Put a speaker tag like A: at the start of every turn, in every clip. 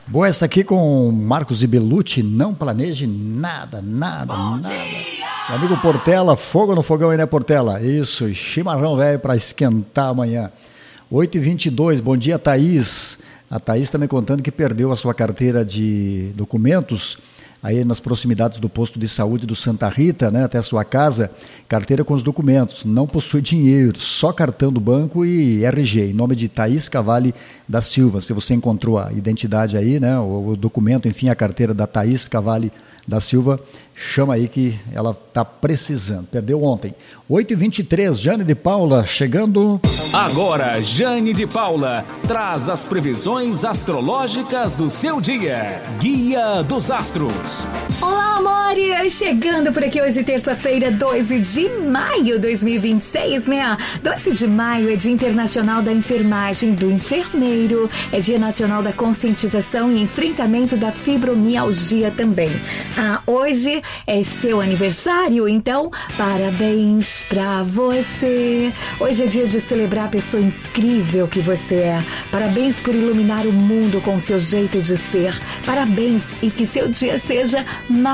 A: Boa essa aqui com Marcos e Belucci, não planeje nada. Meu amigo Portela, fogo no fogão aí, né, Portela? Isso, chimarrão velho para esquentar amanhã. 8h22, bom dia, Thaís. A Thaís está me contando que perdeu a sua carteira de documentos aí nas proximidades do posto de saúde do Santa Rita, né, até a sua casa, carteira com os documentos, não possui dinheiro, só cartão do banco e RG, em nome de Thaís Cavalli da Silva. Se você encontrou a identidade aí, né, o documento, enfim, a carteira da Thaís Cavalli da Silva, chama aí que ela está precisando. Perdeu ontem. 8h23, Jane de Paula chegando.
B: Agora, Jane de Paula traz as previsões astrológicas do seu dia. Guia dos Astros.
C: Olá, amores! Chegando por aqui hoje, terça-feira, 2 de maio de 2026, né? 2 de maio é Dia Internacional da Enfermagem do Enfermeiro, é Dia Nacional da Conscientização e Enfrentamento da Fibromialgia também. Hoje é seu aniversário, então parabéns pra você. Hoje é dia de celebrar a pessoa incrível que você é. Parabéns por iluminar o mundo com seu jeito de ser. Parabéns e que seu dia seja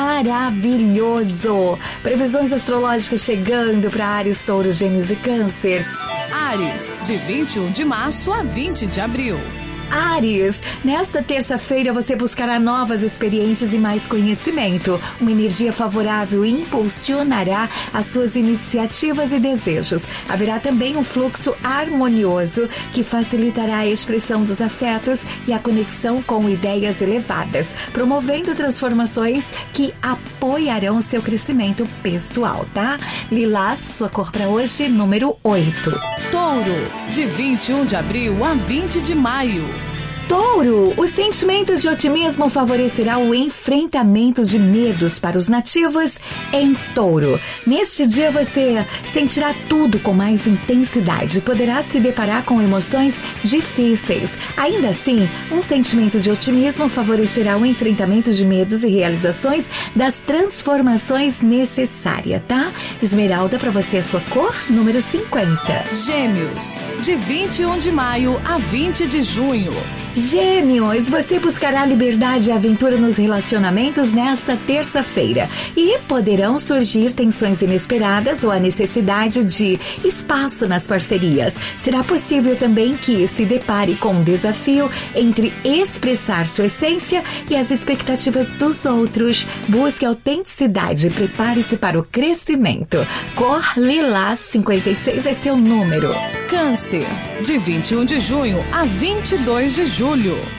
C: maravilhoso. Previsões astrológicas chegando para Áries, Touro, Gêmeos e Câncer.
D: Áries, de 21 de março a 20 de abril.
C: Áries, nesta terça-feira você buscará novas experiências e mais conhecimento. Uma energia favorável impulsionará as suas iniciativas e desejos. Haverá também um fluxo harmonioso que facilitará a expressão dos afetos e a conexão com ideias elevadas, promovendo transformações que apoiarão o seu crescimento pessoal, tá? Lilás, sua cor para hoje, número 8.
D: Touro, de 21 de abril a 20 de maio.
C: Touro, o sentimento de otimismo favorecerá o enfrentamento de medos para os nativos em Touro. Neste dia você sentirá tudo com mais intensidade e poderá se deparar com emoções difíceis. Ainda assim, um sentimento de otimismo favorecerá o enfrentamento de medos e realizações das transformações necessárias, tá? Esmeralda, para você a sua cor, número 50.
D: Gêmeos, de 21 de maio a 20 de junho.
C: Gêmeos, você buscará liberdade e aventura nos relacionamentos nesta terça-feira e poderão surgir tensões inesperadas ou a necessidade de espaço nas parcerias. Será possível também que se depare com um desafio entre expressar sua essência e as expectativas dos outros. Busque autenticidade e prepare-se para o crescimento. Cor lilás, 56 é seu número.
D: Câncer, de 21 de junho a 22 de julho.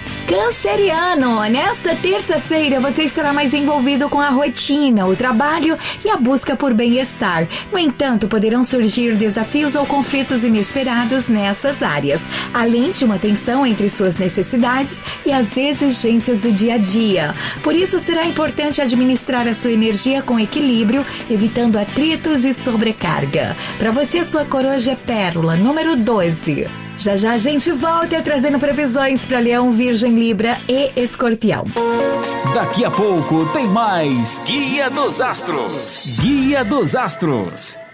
C: Canceriano, nesta terça-feira você estará mais envolvido com a rotina, o trabalho e a busca por bem-estar. No entanto, poderão surgir desafios ou conflitos inesperados nessas áreas, além de uma tensão entre suas necessidades e as exigências do dia a dia. Por isso, será importante administrar a sua energia com equilíbrio, evitando atritos e sobrecarga. Para você, a sua cor hoje é pérola, número 12. Já já a gente volta trazendo previsões para Leão, Virgem, Libra e Escorpião.
B: Daqui a pouco tem mais Guia dos Astros. Guia dos Astros.